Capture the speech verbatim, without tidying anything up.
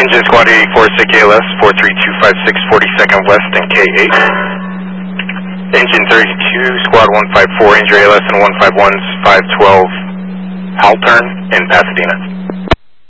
Engine Squad eighty-four, S I C A L S, four three two five six, forty-second West and K eight. Engine thirty-two, Squad one five four, Ranger A L S and one five one, five twelve, Haltern in Pasadena.